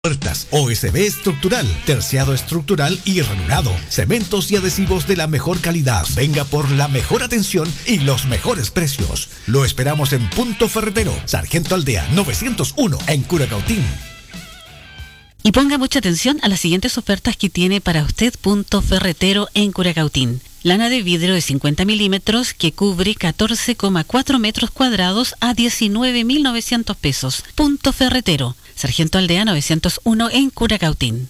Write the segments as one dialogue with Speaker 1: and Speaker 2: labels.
Speaker 1: Puertas, OSB estructural, terciado estructural y ranurado, cementos y adhesivos de la mejor calidad. Venga por la mejor atención y los mejores precios. Lo esperamos en Punto Ferretero, Sargento Aldea 901 en Curacautín.
Speaker 2: Y ponga mucha atención a las siguientes ofertas que tiene para usted Punto Ferretero en Curacautín. Lana de vidrio de 50 milímetros que cubre 14,4 metros cuadrados a 19.900 pesos. Punto Ferretero, Sargento Aldea 901 en Curacautín.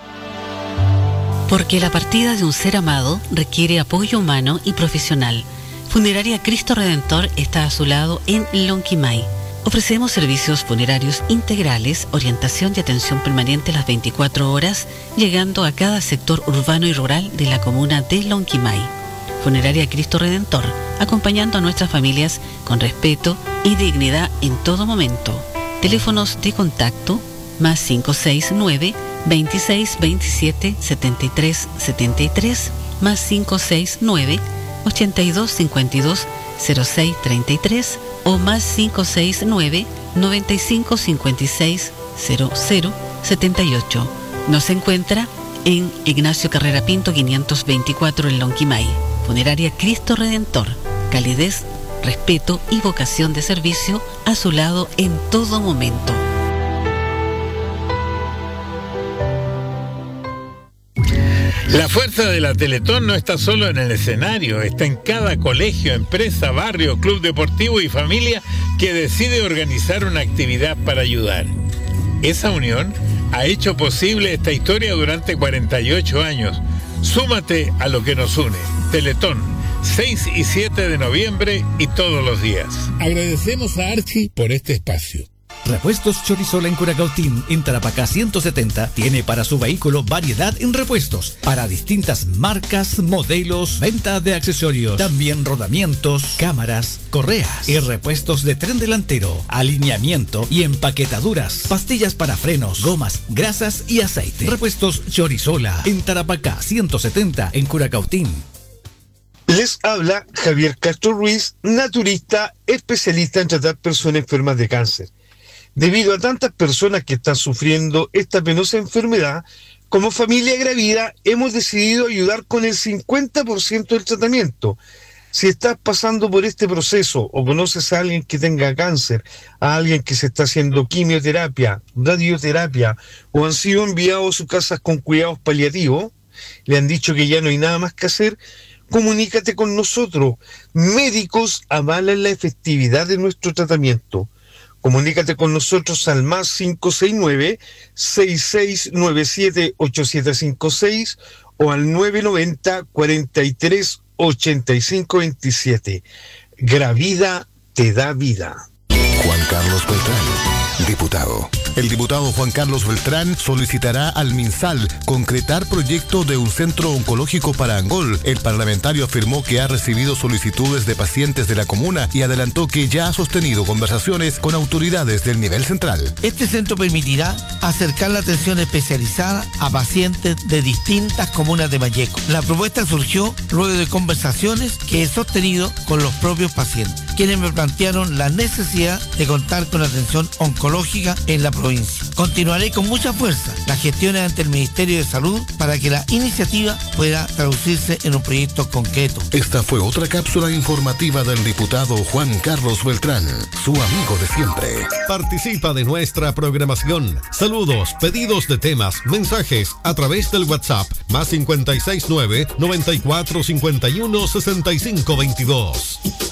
Speaker 2: Porque la partida de un ser amado requiere apoyo humano y profesional. Funeraria Cristo Redentor está a su lado en Lonquimay. Ofrecemos servicios funerarios integrales, orientación y atención permanente las 24 horas, llegando a cada sector urbano y rural de la comuna de Lonquimay. Funeraria Cristo Redentor, acompañando a nuestras familias con respeto y dignidad en todo momento. Teléfonos de contacto más 569 26 27 73 73 más 569 82 52 06 33 o más 569 95 56 00 78. Nos encuentra en Ignacio Carrera Pinto 524 en Lonquimay. Funeraria Cristo Redentor, calidez, respeto y vocación de servicio a su lado en todo momento.
Speaker 3: La fuerza de la Teletón no está solo en el escenario, está en cada colegio, empresa, barrio, club deportivo y familia que decide organizar una actividad para ayudar. Esa unión ha hecho posible esta historia durante 48 años. Súmate a lo que nos une. Teletón, 6 y 7 de noviembre y todos los días.
Speaker 4: Agradecemos a Archie por este espacio.
Speaker 1: Repuestos Chorizola en Curacautín, en Tarapacá 170, tiene para su vehículo variedad en repuestos para distintas marcas, modelos, venta de accesorios, también rodamientos, cámaras, correas y repuestos de tren delantero, alineamiento y empaquetaduras, pastillas para frenos, gomas, grasas y aceite. Repuestos Chorizola en Tarapacá 170 en Curacautín.
Speaker 5: Les habla Javier Castro Ruiz, naturista, especialista en tratar personas enfermas de cáncer. Debido a tantas personas que están sufriendo esta penosa enfermedad, como familia Gravida hemos decidido ayudar con el 50% del tratamiento. Si estás pasando por este proceso o conoces a alguien que tenga cáncer, a alguien que se está haciendo quimioterapia, radioterapia o han sido enviados a sus casas con cuidados paliativos, le han dicho que ya no hay nada más que hacer, comunícate con nosotros. Médicos avalan la efectividad de nuestro tratamiento. Comunícate con nosotros al más 569-6697-8756 o al 990-438527. Gravida te da vida.
Speaker 6: Juan Carlos Beltrán, diputado. El diputado Juan Carlos Beltrán solicitará al MinSal concretar proyecto de un centro oncológico para Angol. El parlamentario afirmó que ha recibido solicitudes de pacientes de la comuna y adelantó que ya ha sostenido conversaciones con autoridades del nivel central.
Speaker 7: Este centro permitirá acercar la atención especializada a pacientes de distintas comunas de Malleco. La propuesta surgió luego de conversaciones que he sostenido con los propios pacientes, quienes me plantearon la necesidad de contar con atención oncológica en la provincia. Continuaré con mucha fuerza las gestiones ante el Ministerio de Salud para que la iniciativa pueda traducirse en un proyecto concreto.
Speaker 6: Esta fue otra cápsula informativa del diputado Juan Carlos Beltrán, su amigo de siempre.
Speaker 8: Participa de nuestra programación. Saludos, pedidos de temas, mensajes a través del WhatsApp más 569 9451 6522.